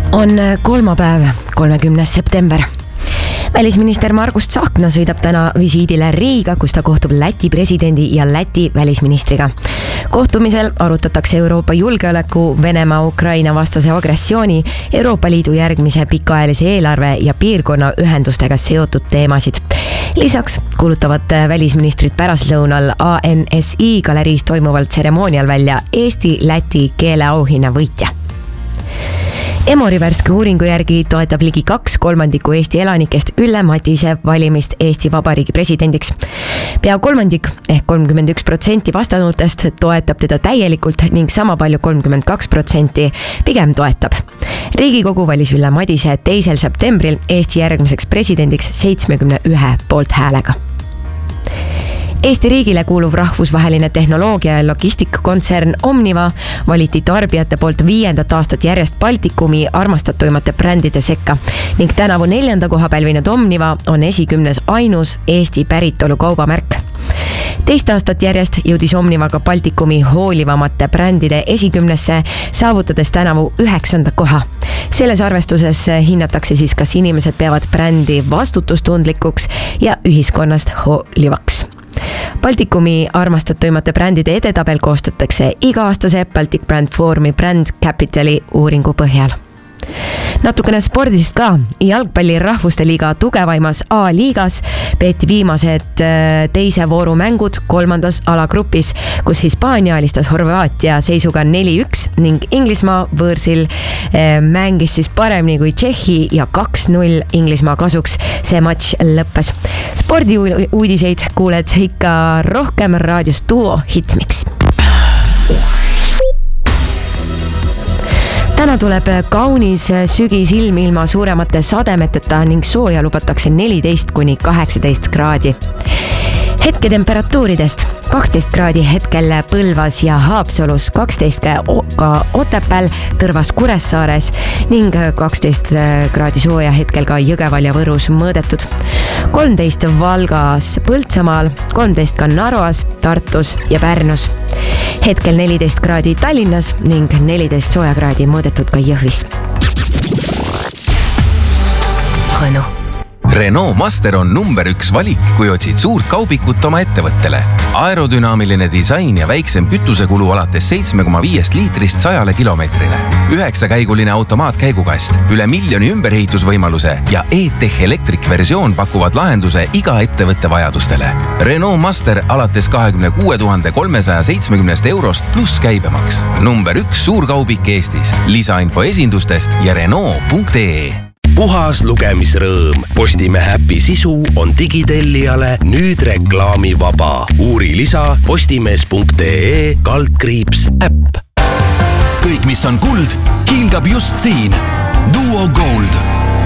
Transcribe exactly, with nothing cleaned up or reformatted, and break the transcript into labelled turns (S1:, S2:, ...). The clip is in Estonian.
S1: On kolmapäev, kolmekümnes september. Välisminister Margus Tsahkna sõidab täna visiidile Riiga, kus ta kohtub Läti presidendi ja Läti välisministriga. Kohtumisel arutatakse Euroopa julgeoleku, Venemaa Ukraina vastase agressiooni, Euroopa Liidu järgmise pikaajalise eelarve ja piirkonna ühendustega seotud teemasid. Lisaks kuulutavad välisministrid pärastlõunal A N S I galeriis toimuval tseremoonial välja Eesti-Läti keeleauhinna võitja. Emori värske uuringu järgi toetab ligi kaks kolmandikku Eesti elanikest Ülle Madise valimist Eesti Vabariigi presidendiks. Pea kolmandik ehk kolmkümmend üks protsenti vastanutest toetab teda täielikult ning sama palju kolmkümmend kaks protsenti pigem toetab. Riigikogu valis Ülle Madise teisel septembril Eesti järgmiseks presidendiks seitsmekümne ühe poolthäälega. Eesti riigile kuuluv rahvusvaheline tehnoloogia ja logistikakontsern Omniva valiti tarbijate poolt viiendat aastat järjest Baltikumi armastatuimate brändide sekka ning tänavu neljanda koha pälvinud Omniva on esikümnes ainus Eesti päritolu kaubamärk. Teist aastat järjest jõudis Omniva ka Baltikumi hoolivamate brändide esikümnesse, saavutades tänavu üheksanda koha. Selles arvestuses hinnatakse siis, kas inimesed peavad brändi vastutustundlikuks ja ühiskonnast hoolivaks. Baltikumi armastatuimate brändide edetabel koostatakse iga-aastase Baltic Brand Forumi Brand Capitali uuringu põhjal. Natukene spordist ka. Jalgpalli rahvuste liiga tugevaimas A-liigas peeti viimased teise vooru mängud kolmandas alagrupis, kus Hispaania alistas Horvaatia seisuga neli üks ning Inglismaa võõrsil mängis siis paremini kui Tšehhi ja kaks null Inglismaa kasuks see matš lõppes. Spordi uudiseid kuuled ikka rohkem raadios Duo Hitmix. Täna tuleb kaunis sügisilm ilma suuremate sademeteta ning sooja lubatakse neliteist kuni kaheksateist kraadi. Hetketemperatuuridest kaksteist kraadi hetkel Põlvas ja Haapsalus, kaksteist ka Otepääl, Tõrvas, Kuressaares ning kaksteist kraadi sooja hetkel ka Jõgeval ja Võrus mõõdetud. kolmteist Valgas, Põltsamaal, kolmteist ka Narvas, Tartus ja Pärnus. Hetkel neliteist kraadi Tallinnas ning neliteist sooja kraadi mõõdetud ka Jõhvis.
S2: Renault. Renault Master on number üks valik, kui otsid suurt kaubikut oma ettevõttele. Aerodünaamiline disain ja väiksem kütusekulu alates seitse koma viis liitrist sajale kilomeetrile. Üheksakäiguline automaatkäigukast, üle miljoni ümberehitusvõimaluse ja E-Tech Electric versioon pakuvad lahenduse iga ettevõtte vajadustele. Renault Master alates kahekümne kuue tuhande kolmesaja seitsmekümnest eurost pluss käibemaks. Number üks suurkaubik Eestis. Lisainfo esindustest ja Renault punkt ee.
S3: Puhas lugemisrõõm. Postimehe äpi sisu on digitellijale nüüd reklaamivaba. Uuri lisa postimees punkt ee kaldkriips äpp.
S4: Kõik, mis on kuld, hiilgab just siin. Duo Gold.